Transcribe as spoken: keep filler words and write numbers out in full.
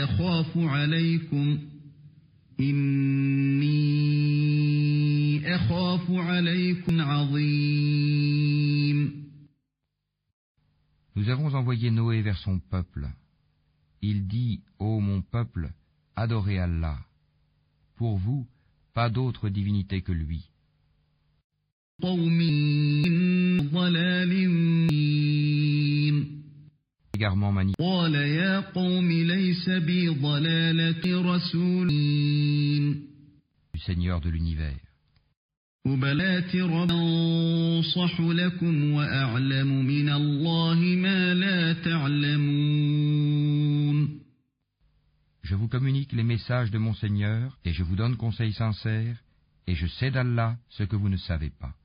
أخاف عليكم إني أخاف عليكم عظيم. Nous avons envoyé Noé vers son peuple. Il dit, ô mon peuple, adorez Allah. Pour vous, pas d'autre divinité que lui. Égarement manifeste. Du Seigneur de l'univers. Je vous communique les messages de mon Seigneur et je vous donne conseil sincère et je sais d'Allah ce que vous ne savez pas.